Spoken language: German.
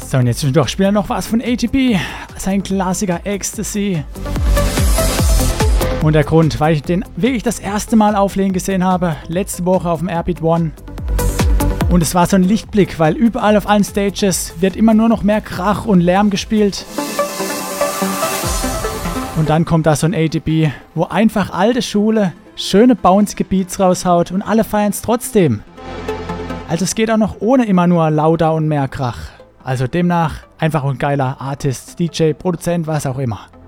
So, und jetzt zwischendurch spielen wir noch was von ATB. Sein Klassiker Ecstasy. Und der Grund, weil ich den wirklich das erste Mal auflegen gesehen habe, letzte Woche auf dem Airbeat One. Und es war so ein Lichtblick, weil überall auf allen Stages wird immer nur noch mehr Krach und Lärm gespielt. Und dann kommt da so ein ATB, wo einfach alte Schule schöne bouncy Beats raushaut und alle feiern es trotzdem. Also es geht auch noch ohne immer nur lauter und mehr Krach. Also demnach einfach ein geiler Artist, DJ, Produzent, was auch immer.